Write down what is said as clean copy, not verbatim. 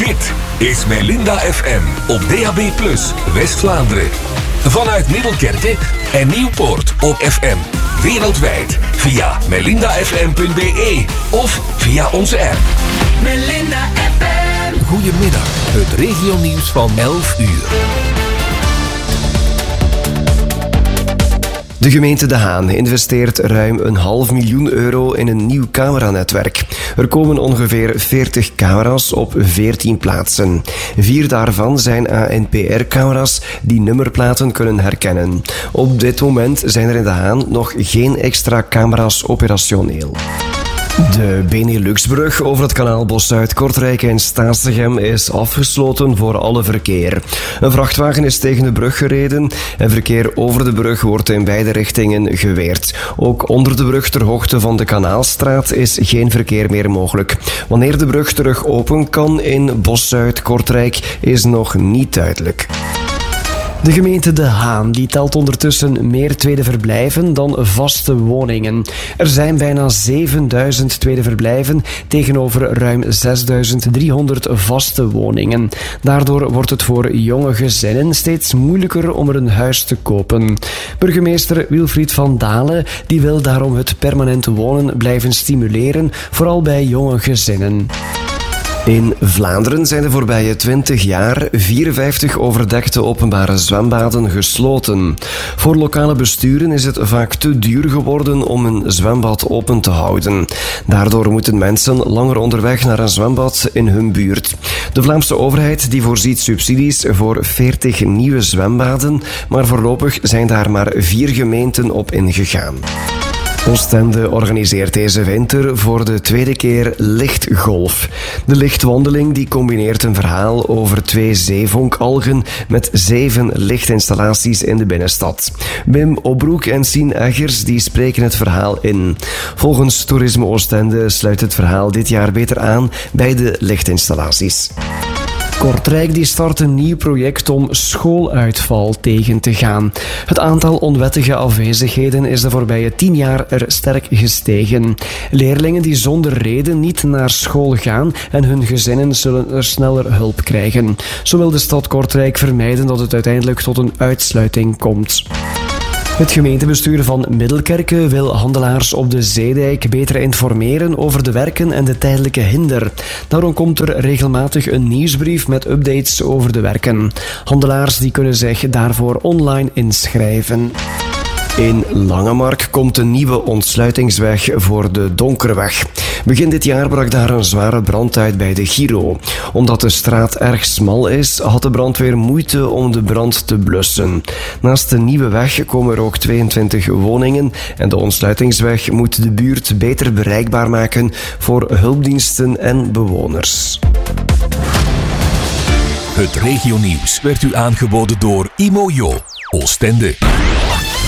Dit is Melinda FM op DAB+, West-Vlaanderen. Vanuit Middelkerke en Nieuwpoort op FM. Wereldwijd via melindafm.be of via onze app. Melinda FM. Goedemiddag, het regionieuws van 11 uur. De gemeente De Haan investeert ruim €500.000 in een nieuw cameranetwerk. Er komen ongeveer 40 camera's op 14 plaatsen. 4 daarvan zijn ANPR-camera's die nummerplaten kunnen herkennen. Op dit moment zijn er in De Haan nog geen extra camera's operationeel. De Beneluxbrug over het kanaal Bos-Zuid-Kortrijk en Staatsegem is afgesloten voor alle verkeer. Een vrachtwagen is tegen de brug gereden en verkeer over de brug wordt in beide richtingen geweerd. Ook onder de brug ter hoogte van de Kanaalstraat is geen verkeer meer mogelijk. Wanneer de brug terug open kan in Bos-Zuid-Kortrijk is nog niet duidelijk. De gemeente De Haan die telt ondertussen meer tweede verblijven dan vaste woningen. Er zijn bijna 7.000 tweede verblijven tegenover ruim 6.300 vaste woningen. Daardoor wordt het voor jonge gezinnen steeds moeilijker om er een huis te kopen. Burgemeester Wilfried van Dalen die wil daarom het permanent wonen blijven stimuleren, vooral bij jonge gezinnen. In Vlaanderen zijn de voorbije 20 jaar 54 overdekte openbare zwembaden gesloten. Voor lokale besturen is het vaak te duur geworden om een zwembad open te houden. Daardoor moeten mensen langer onderweg naar een zwembad in hun buurt. De Vlaamse overheid die voorziet subsidies voor 40 nieuwe zwembaden, maar voorlopig zijn daar maar 4 gemeenten op ingegaan. Oostende organiseert deze winter voor de tweede keer lichtgolf. De lichtwandeling die combineert een verhaal over 2 zeevonkalgen met 7 lichtinstallaties in de binnenstad. Wim Obroek en Sien Eggers die spreken het verhaal in. Volgens Toerisme Oostende sluit het verhaal dit jaar beter aan bij de lichtinstallaties. Kortrijk die start een nieuw project om schooluitval tegen te gaan. Het aantal onwettige afwezigheden is de voorbije 10 jaar er sterk gestegen. Leerlingen die zonder reden niet naar school gaan en hun gezinnen zullen er sneller hulp krijgen. Zo wil de stad Kortrijk vermijden dat het uiteindelijk tot een uitsluiting komt. Het gemeentebestuur van Middelkerke wil handelaars op de Zeedijk beter informeren over de werken en de tijdelijke hinder. Daarom komt er regelmatig een nieuwsbrief met updates over de werken. Handelaars die kunnen zich daarvoor online inschrijven. In Langemark komt een nieuwe ontsluitingsweg voor de Donkerweg. Begin dit jaar brak daar een zware brand uit bij de Giro. Omdat de straat erg smal is, had de brandweer moeite om de brand te blussen. Naast de nieuwe weg komen er ook 22 woningen en de ontsluitingsweg moet de buurt beter bereikbaar maken voor hulpdiensten en bewoners. Het regionieuws werd u aangeboden door Imojo, Oostende.